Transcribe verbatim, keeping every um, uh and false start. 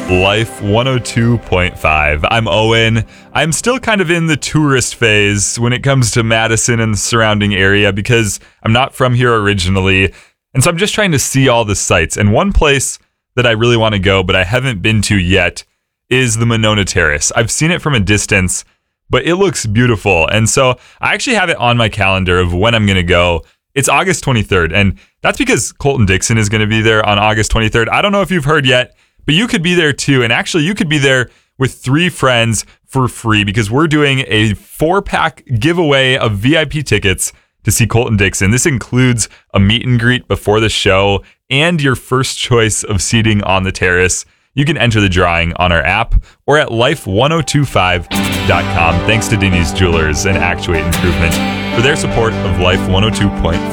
Life one oh two point five. I'm Owen. I'm still kind of in the tourist phase when it comes to Madison and the surrounding area because I'm not from here originally. And so I'm just trying to see all the sights. And one place that I really want to go, but I haven't been to yet, is the Monona Terrace. I've seen it from a distance, but it looks beautiful. And so I actually have it on my calendar of when I'm going to go. It's August twenty-third. And that's because Colton Dixon is going to be there on August twenty-third. I don't know if you've heard yet, but you could be there too. And actually, you could be there with three friends for free because we're doing a four-pack giveaway of V I P tickets to see Colton Dixon. This includes a meet and greet before the show and your first choice of seating on the terrace. You can enter the drawing on our app or at life one oh two five dot com. Thanks to Denny's Jewelers and Actuate Improvement for their support of Life one oh two point five.